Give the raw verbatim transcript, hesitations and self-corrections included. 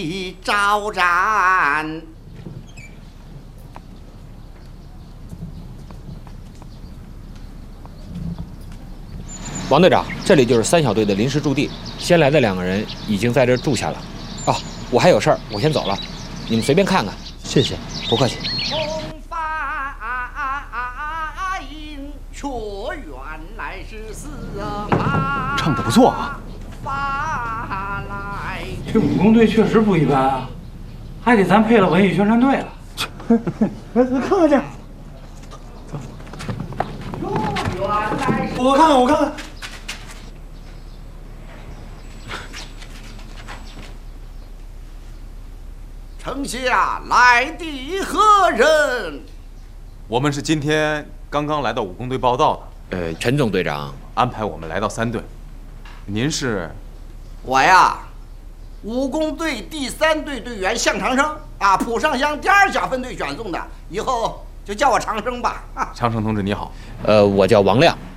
招展。 王队长，这里就是三小队的临时驻地，先来的两个人已经在这儿住下了。哦，我还有事儿，我先走了，你们随便看看。 谢谢， 不客气。 风帆影，却原来是司马。 唱得不错啊。 发来。 这武工队确实不一般啊，还给咱配了文艺宣传队了。 来，看看去。走。我看看，我看看。 丞相，来的何人？ 我们是今天刚刚来到武工队报道的。呃，陈总队长安排我们来到三队。您是？ 我呀，武工队第三队队员向长生啊，浦上乡第二甲分队选送的，以后就叫我长生吧。 长生同志你好。 呃，我叫王亮。